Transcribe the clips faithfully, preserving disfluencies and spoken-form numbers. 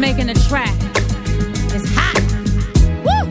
making a track. It's hot. Woo!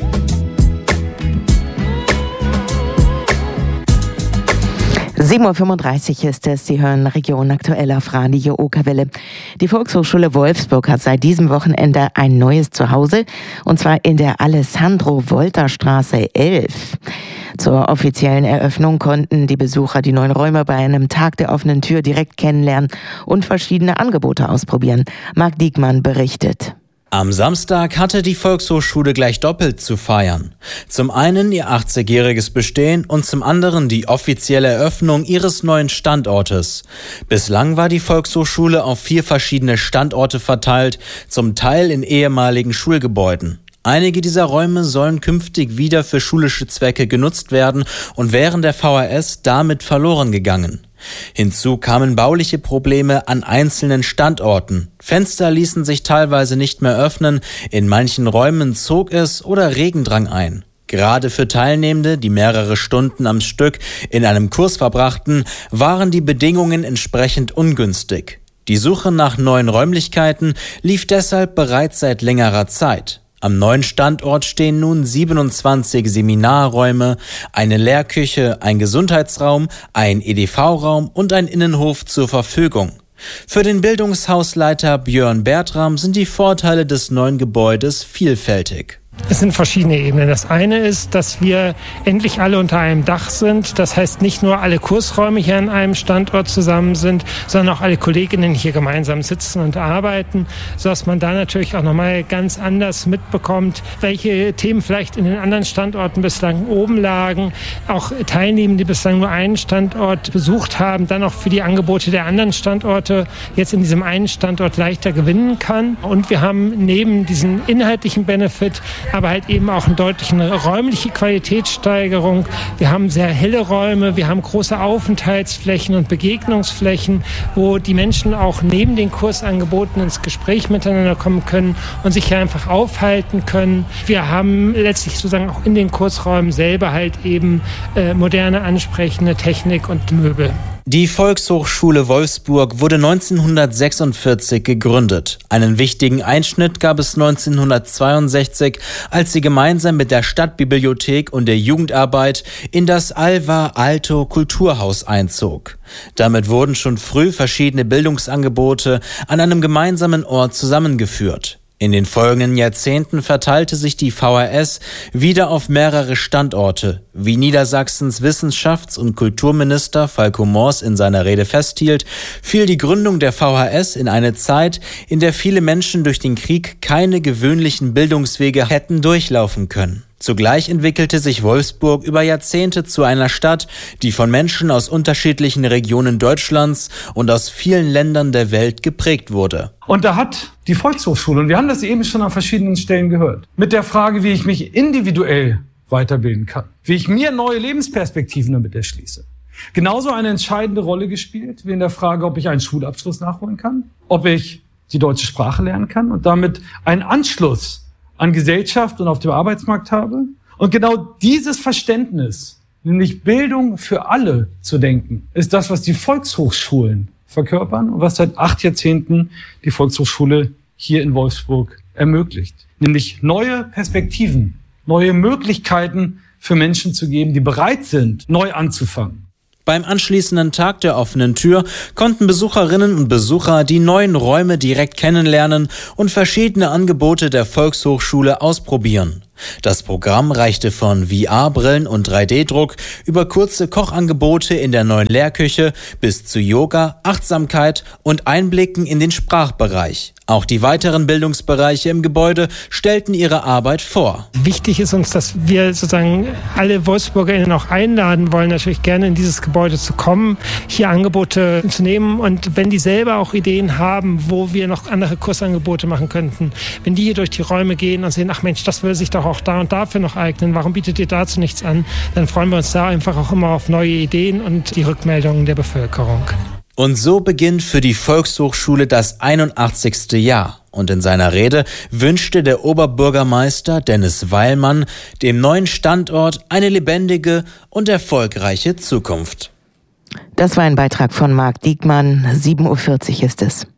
sieben Uhr fünfunddreißig ist es. Sie hören Region aktuell auf Radio Okerwelle. Die Volkshochschule Wolfsburg hat seit diesem Wochenende ein neues Zuhause, und zwar in der Alessandro-Volta-Straße elf. Zur offiziellen Eröffnung konnten die Besucher die neuen Räume bei einem Tag der offenen Tür direkt kennenlernen und verschiedene Angebote ausprobieren. Marc Diekmann berichtet. Am Samstag hatte die Volkshochschule gleich doppelt zu feiern. Zum einen ihr achtzigjähriges Bestehen und zum anderen die offizielle Eröffnung ihres neuen Standortes. Bislang war die Volkshochschule auf vier verschiedene Standorte verteilt, zum Teil in ehemaligen Schulgebäuden. Einige dieser Räume sollen künftig wieder für schulische Zwecke genutzt werden und während der V H S damit verloren gegangen. Hinzu kamen bauliche Probleme an einzelnen Standorten. Fenster ließen sich teilweise nicht mehr öffnen, in manchen Räumen zog es oder Regendrang ein. Gerade für Teilnehmende, die mehrere Stunden am Stück in einem Kurs verbrachten, waren die Bedingungen entsprechend ungünstig. Die Suche nach neuen Räumlichkeiten lief deshalb bereits seit längerer Zeit. Am neuen Standort stehen nun siebenundzwanzig Seminarräume, eine Lehrküche, ein Gesundheitsraum, ein E D V-Raum und ein Innenhof zur Verfügung. Für den Bildungshausleiter Björn Bertram sind die Vorteile des neuen Gebäudes vielfältig. Es sind verschiedene Ebenen. Das eine ist, dass wir endlich alle unter einem Dach sind. Das heißt, nicht nur alle Kursräume hier an einem Standort zusammen sind, sondern auch alle Kolleginnen hier gemeinsam sitzen und arbeiten, sodass man da natürlich auch nochmal ganz anders mitbekommt, welche Themen vielleicht in den anderen Standorten bislang oben lagen. Auch Teilnehmende, die bislang nur einen Standort besucht haben, dann auch für die Angebote der anderen Standorte jetzt in diesem einen Standort leichter gewinnen kann. Und wir haben neben diesen inhaltlichen Benefit aber halt eben auch eine deutliche räumliche Qualitätssteigerung. Wir haben sehr helle Räume, wir haben große Aufenthaltsflächen und Begegnungsflächen, wo die Menschen auch neben den Kursangeboten ins Gespräch miteinander kommen können und sich hier einfach aufhalten können. Wir haben letztlich sozusagen auch in den Kursräumen selber halt eben äh, moderne, ansprechende Technik und Möbel. Die Volkshochschule Wolfsburg wurde neunzehnhundertsechsundvierzig gegründet. Einen wichtigen Einschnitt gab es neunzehnhundertzweiundsechzig, als sie gemeinsam mit der Stadtbibliothek und der Jugendarbeit in das Alvar Aalto Kulturhaus einzog. Damit wurden schon früh verschiedene Bildungsangebote an einem gemeinsamen Ort zusammengeführt. In den folgenden Jahrzehnten verteilte sich die V H S wieder auf mehrere Standorte. Wie Niedersachsens Wissenschafts- und Kulturminister Falco Mors in seiner Rede festhielt, fiel die Gründung der V H S in eine Zeit, in der viele Menschen durch den Krieg keine gewöhnlichen Bildungswege hätten durchlaufen können. Zugleich entwickelte sich Wolfsburg über Jahrzehnte zu einer Stadt, die von Menschen aus unterschiedlichen Regionen Deutschlands und aus vielen Ländern der Welt geprägt wurde. Und da hat die Volkshochschule, und wir haben das eben schon an verschiedenen Stellen gehört, mit der Frage, wie ich mich individuell weiterbilden kann, wie ich mir neue Lebensperspektiven damit erschließe, genauso eine entscheidende Rolle gespielt wie in der Frage, ob ich einen Schulabschluss nachholen kann, ob ich die deutsche Sprache lernen kann und damit einen Anschluss an Gesellschaft und auf dem Arbeitsmarkt habe. Und genau dieses Verständnis, nämlich Bildung für alle zu denken, ist das, was die Volkshochschulen verkörpern und was seit acht Jahrzehnten die Volkshochschule hier in Wolfsburg ermöglicht. Nämlich neue Perspektiven, neue Möglichkeiten für Menschen zu geben, die bereit sind, neu anzufangen. Beim anschließenden Tag der offenen Tür konnten Besucherinnen und Besucher die neuen Räume direkt kennenlernen und verschiedene Angebote der Volkshochschule ausprobieren. Das Programm reichte von V R-Brillen und drei D Druck über kurze Kochangebote in der neuen Lehrküche bis zu Yoga, Achtsamkeit und Einblicken in den Sprachbereich. Auch die weiteren Bildungsbereiche im Gebäude stellten ihre Arbeit vor. Wichtig ist uns, dass wir sozusagen alle WolfsburgerInnen auch einladen wollen, natürlich gerne in dieses Gebäude zu kommen, hier Angebote zu nehmen. Und wenn die selber auch Ideen haben, wo wir noch andere Kursangebote machen könnten, wenn die hier durch die Räume gehen und sehen, ach Mensch, das würde sich doch auch da und dafür noch eignen, warum bietet ihr dazu nichts an, dann freuen wir uns da einfach auch immer auf neue Ideen und die Rückmeldungen der Bevölkerung. Und so beginnt für die Volkshochschule das einundachtzigste Jahr. Und in seiner Rede wünschte der Oberbürgermeister Dennis Weilmann dem neuen Standort eine lebendige und erfolgreiche Zukunft. Das war ein Beitrag von Marc Diekmann. sieben Uhr vierzig ist es.